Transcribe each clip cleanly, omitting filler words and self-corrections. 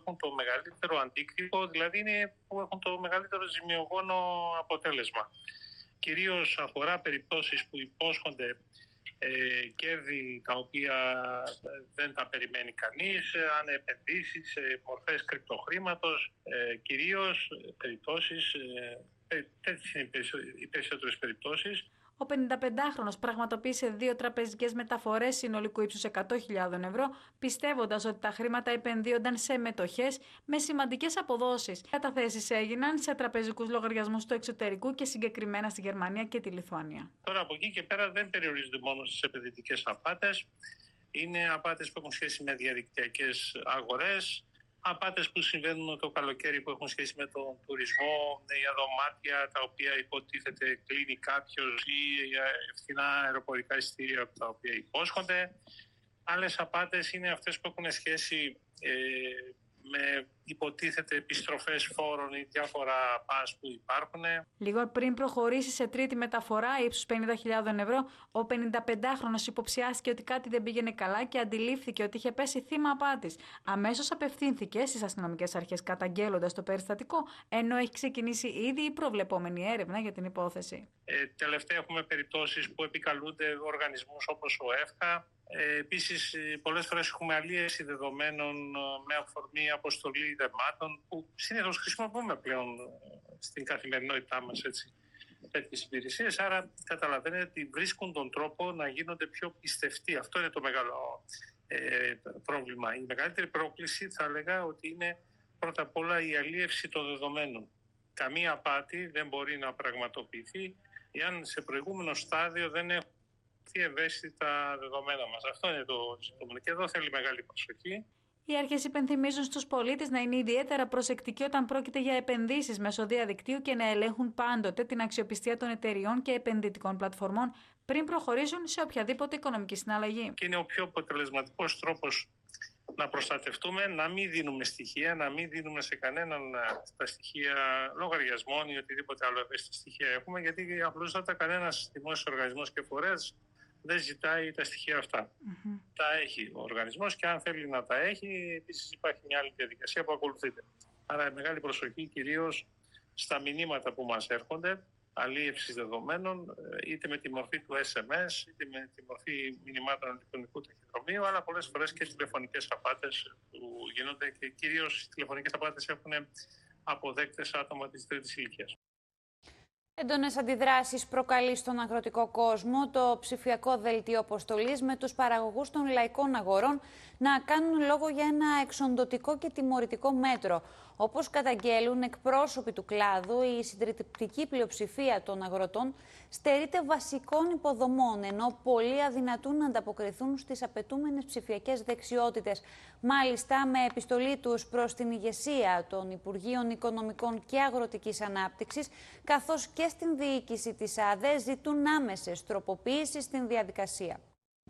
έχουν το μεγαλύτερο αντίκτυπο, δηλαδή είναι που έχουν το μεγαλύτερο ζημιογόνο αποτέλεσμα. Κυρίως αφορά περιπτώσεις που υπόσχονται κέρδη τα οποία δεν τα περιμένει κανείς, αν επενδύσεις σε μορφές κρυπτοχρήματος, κυρίως περιπτώσεις, τέτοιες είναι οι περισσότερες περιπτώσεις. Ο 55χρονος πραγματοποίησε 2 τραπεζικές μεταφορές συνολικού ύψους 100.000 ευρώ, πιστεύοντας ότι τα χρήματα επενδύονταν σε μετοχές με σημαντικές αποδόσεις. Οι καταθέσεις έγιναν σε τραπεζικούς λογαριασμούς του εξωτερικού και συγκεκριμένα στη Γερμανία και τη Λιθουανία. Τώρα από εκεί και πέρα δεν περιορίζονται μόνο στις επενδυτικές απάτες. Είναι απάτες που έχουν σχέση με διαδικτυακές αγορές, απάτες που συμβαίνουν το καλοκαίρι που έχουν σχέση με τον τουρισμό, για δωμάτια τα οποία υποτίθεται κλείνει κάποιος ή φθηνά αεροπορικά εισιτήρια τα οποία υπόσχονται. Άλλες απάτες είναι αυτές που έχουν σχέση με υποτίθεται επιστροφές φόρων ή διάφορα πας που υπάρχουν. Λίγο πριν προχωρήσει σε τρίτη μεταφορά ύψους 50.000 ευρώ, ο 55χρονος υποψιάστηκε ότι κάτι δεν πήγαινε καλά και αντιλήφθηκε ότι είχε πέσει θύμα απάτης. Αμέσως απευθύνθηκε στις αστυνομικές αρχές καταγγέλλοντας το περιστατικό, ενώ έχει ξεκινήσει ήδη η προβλεπόμενη έρευνα για την υπόθεση. Τελευταία έχουμε περιπτώσεις που επικαλούνται οργανισμούς όπως ο ΕΦΚΑ. Επίσης, πολλές φορές έχουμε αλίευση δεδομένων με αφορμή αποστολή δεμάτων που συνήθως χρησιμοποιούμε πλέον στην καθημερινότητά μας τέτοιες υπηρεσίες. Άρα καταλαβαίνετε ότι βρίσκουν τον τρόπο να γίνονται πιο πιστευτοί. Αυτό είναι το μεγάλο πρόβλημα. Η μεγαλύτερη πρόκληση θα έλεγα ότι είναι πρώτα απ' όλα η αλίευση των δεδομένων. Καμία απάτη δεν μπορεί να πραγματοποιηθεί εάν σε προηγούμενο στάδιο δεν έχουν ευαίσθητα δεδομένα μας. Αυτό είναι το ζητούμενο και εδώ θέλει μεγάλη προσοχή. Οι αρχές υπενθυμίζουν στους πολίτες να είναι ιδιαίτερα προσεκτικοί όταν πρόκειται για επενδύσεις μέσω διαδικτύου και να ελέγχουν πάντοτε την αξιοπιστία των εταιριών και επενδυτικών πλατφορμών πριν προχωρήσουν σε οποιαδήποτε οικονομική συναλλαγή. Και είναι ο πιο αποτελεσματικός τρόπος να προστατευτούμε, να μην δίνουμε στοιχεία, να μην δίνουμε σε κανέναν τα στοιχεία λογαριασμών ή οτιδήποτε άλλο ευαίσθητα στοιχεία έχουμε, γιατί απλούστατα κανένας δημόσιος οργανισμός και φορέας δεν ζητάει τα στοιχεία αυτά. Τα έχει ο οργανισμός και αν θέλει να τα έχει, επίσης υπάρχει μια άλλη διαδικασία που ακολουθείται. Άρα μεγάλη προσοχή κυρίως στα μηνύματα που μας έρχονται, αλίευσης δεδομένων, είτε με τη μορφή του SMS, είτε με τη μορφή μηνυμάτων ηλεκτρονικού ταχυδρομείου, αλλά πολλές φορές και τηλεφωνικές απάτες που γίνονται και κυρίως οι τηλεφωνικές απάτες έχουν αποδέκτες άτομα της τρίτης ηλικίας. Έντονες αντιδράσεις προκαλεί στον αγροτικό κόσμο το ψηφιακό δελτίο αποστολής με τους παραγωγούς των λαϊκών αγορών να κάνουν λόγο για ένα εξοντωτικό και τιμωρητικό μέτρο. Όπως καταγγέλουν εκπρόσωποι του κλάδου, η συντριπτική πλειοψηφία των αγροτών στερείται βασικών υποδομών, ενώ πολλοί αδυνατούν να ανταποκριθούν στις απαιτούμενες ψηφιακές δεξιότητες. Μάλιστα, με επιστολή τους προς την ηγεσία των Υπουργείων Οικονομικών και Αγροτικής Ανάπτυξης, καθώς και στην διοίκηση της ΑΔΕ, ζητούν άμεσες τροποποίησεις στην διαδικασία.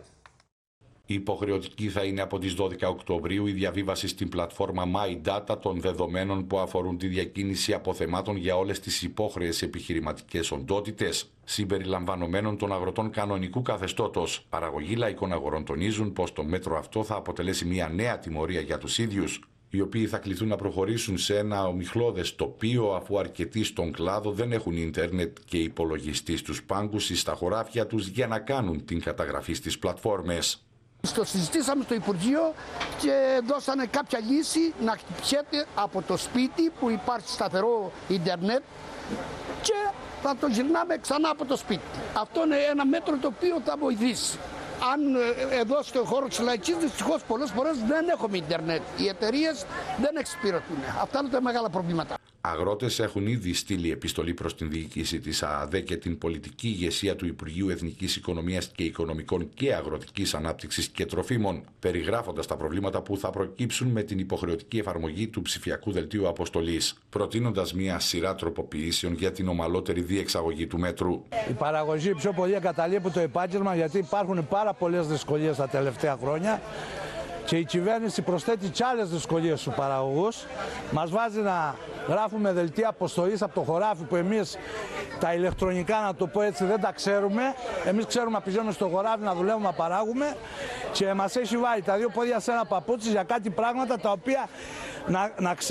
Υποχρεωτική θα είναι από τις 12 Οκτωβρίου η διαβίβαση στην πλατφόρμα MyData των δεδομένων που αφορούν τη διακίνηση αποθεμάτων για όλες τις υπόχρεες επιχειρηματικές οντότητες, συμπεριλαμβανομένων των αγροτών κανονικού καθεστώτος. Παραγωγοί λαϊκών αγορών τονίζουν πως το μέτρο αυτό θα αποτελέσει μια νέα τιμωρία για τους ίδιους, οι οποίοι θα κληθούν να προχωρήσουν σε ένα ομιχλώδες τοπίο αφού αρκετοί στον κλάδο δεν έχουν ίντερνετ και υπολογιστή στους πάγκους ή στα χωράφια τους για να κάνουν την καταγραφή στις πλατφόρμες. Το συζητήσαμε στο Υπουργείο και δώσανε κάποια λύση να χτυπιέται από το σπίτι που υπάρχει σταθερό ίντερνετ και θα το γυρνάμε ξανά από το σπίτι. Αυτό είναι ένα μέτρο το οποίο θα βοηθήσει. Αν εδώ στο χώρο της λαϊκής δυστυχώς πολλές φορές δεν έχουμε ίντερνετ. Οι εταιρείες δεν εξυπηρετούν. Αυτά είναι τα μεγάλα προβλήματα. Αγρότες έχουν ήδη στείλει επιστολή προς την διοίκηση της ΑΑΔΕ και την πολιτική ηγεσία του Υπουργείου Εθνικής Οικονομίας και Οικονομικών και Αγροτικής Ανάπτυξης και Τροφίμων, περιγράφοντας τα προβλήματα που θα προκύψουν με την υποχρεωτική εφαρμογή του ψηφιακού δελτίου αποστολής, προτείνοντας μια σειρά τροποποιήσεων για την ομαλότερη διεξαγωγή του μέτρου. Η παραγωγή πιο πολύ εγκαταλείπει το επάγγελμα γιατί υπάρχουν πάρα πολλές δυσκολίες τα τελευταία χρόνια. Και η κυβέρνηση προσθέτει κι άλλες δυσκολίες στους παραγωγούς. Μας βάζει να γράφουμε δελτία αποστολής από το χωράφι που εμείς τα ηλεκτρονικά, να το πω έτσι, δεν τα ξέρουμε. Εμείς ξέρουμε να πηγαίνουμε στο χωράφι να δουλεύουμε, να παράγουμε και μας έχει βάλει τα δύο πόδια σε ένα παπούτσι για κάτι πράγματα τα οποία να